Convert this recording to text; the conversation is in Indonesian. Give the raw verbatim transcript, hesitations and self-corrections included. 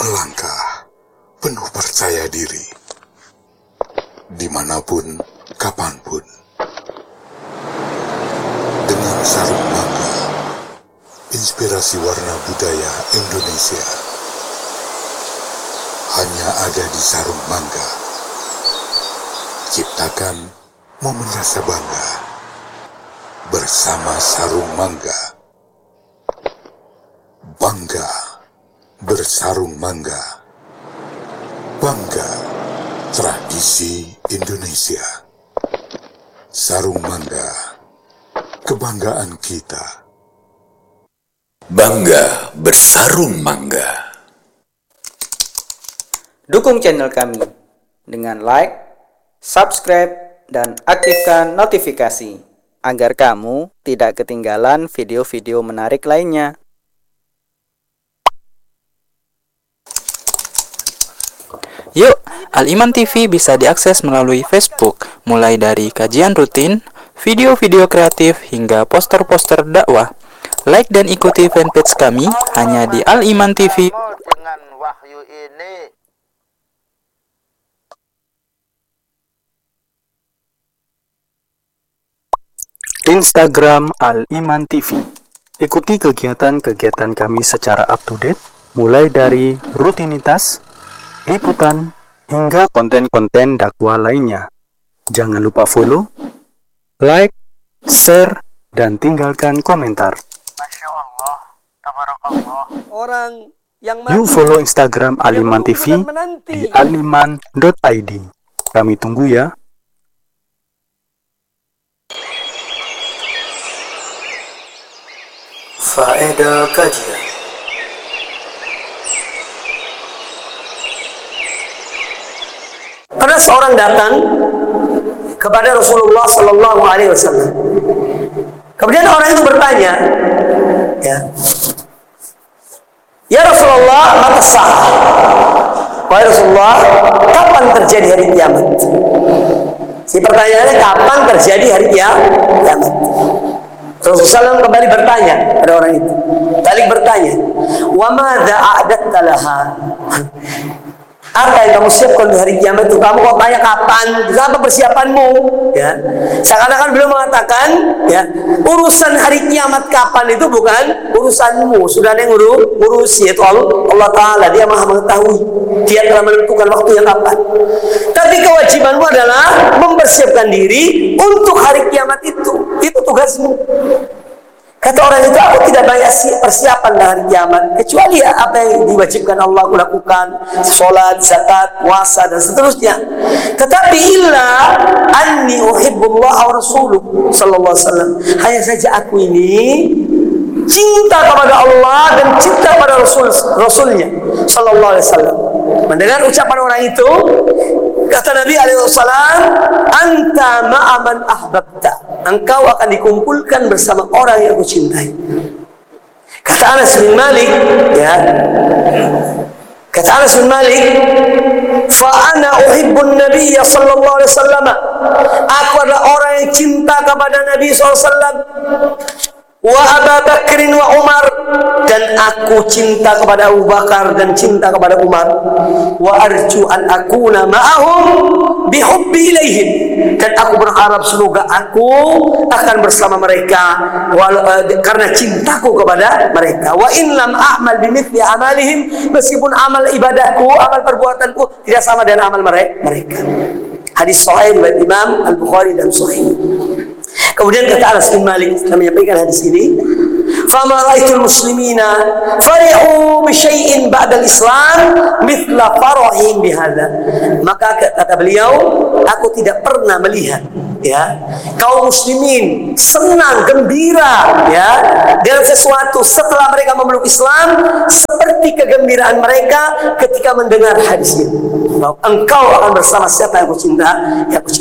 melangkah penuh percaya diri, dimanapun, kapanpun. Dengan sarung mangga, inspirasi warna budaya Indonesia hanya ada di sarung mangga. Ciptakan momen rasa bangga bersama sarung mangga. Bangga bersarung mangga. Bangga tradisi Indonesia. Sarung mangga, kebanggaan kita. Bangga bersarung mangga. Dukung channel kami dengan like, subscribe, dan aktifkan notifikasi agar kamu tidak ketinggalan video-video menarik lainnya. Yuk, Al-Iman T V bisa diakses melalui Facebook, mulai dari kajian rutin, video-video kreatif, hingga poster-poster dakwah. Like dan ikuti fanpage kami hanya di Al-Iman T V. Dengan wahyu ini, Instagram Al-Iman T V. Ikuti kegiatan-kegiatan kami secara up-to-date, mulai dari rutinitas, liputan, hingga konten-konten dakwah lainnya. Jangan lupa follow, like, share, dan tinggalkan komentar. Masya Allah, tabarakallah. Orang yang Yuk follow Instagram Al-Iman T V di aliman dot i d. Kami tunggu ya. Faedah kajian. Pernah seorang datang kepada Rasulullah Sallallahu Alaihi Wasallam. Kemudian orang itu bertanya, ya, ya Rasulullah, mata sah. Wahai Rasulullah, kapan terjadi hari kiamat? Si pertanyaannya, kapan terjadi hari kiamat? Rasulullah shallallahu alaihi wasallam kembali bertanya pada orang itu. Balik bertanya, wa madza a'datta laha? Apa yang kamu siapkan di hari kiamat itu? Kamu kok tanya kapan? Apa persiapanmu? Ya, seakan-akan beliau mengatakan, ya, urusan hari kiamat kapan itu bukan urusanmu. Sudah ada yang ngurus, ngurus yaitu Allah, Allah Taala. Dia Maha mengetahui. Dia telah menentukan waktu yang kapan. Tapi kewajibanmu adalah mempersiapkan diri untuk hari kiamat itu. Itu tugasmu. Kata orang itu, aku tidak banyak persiapan dari hari kiamat, kecuali ya, apa yang diwajibkan Allah aku lakukan, sholat, zakat, puasa, dan seterusnya. Tetapi illa anni uhibbullah wa rasuluh sallallahu alaihi wasallam. Hanya saja aku ini cinta kepada Allah dan cinta kepada Rasul Rasulnya sallallahu alaihi wasallam. Mendengar ucapan orang itu, kata Nabi alaihi wasallam, anta ma'aman ahbabta. Engkau akan dikumpulkan bersama orang yang aku cintai. Kata Anas bin Malik, ya. Kata Anas bin Malik, fa ana uhibbun nabiyya sallallahu alaihi wasallam. Aku adalah orang yang cinta kepada Nabi sallallahu alaihi wasallam. Wa Abu Bakrin wa Umar, dan aku cinta kepada Abu Bakar dan cinta kepada Umar. Wa arju an akuna ma'ahum bihubbi ilaihim, dan aku berharap semoga aku akan bersama mereka wala, uh, karena cintaku kepada mereka. Wa in lam a'mal bimithli amalihim, meskipun amal ibadahku, amal perbuatanku tidak sama dengan amal mereka. Hadis sahih riwayat Imam Al-Bukhari dan Sahih. Kemudian kata Anas bin Malik, kita menyampaikan hadis ini, fama ra'aitul muslimina fari'u bi syai'in ba'da al-islam mithla farahim bihadza. Maka kata beliau, aku tidak pernah melihat, ya, kaum muslimin senang, gembira, ya, dengan sesuatu setelah mereka memeluk Islam seperti kegembiraan mereka ketika mendengar hadis ini. Engkau akan bersama siapa yang aku cinta, yang aku cinta.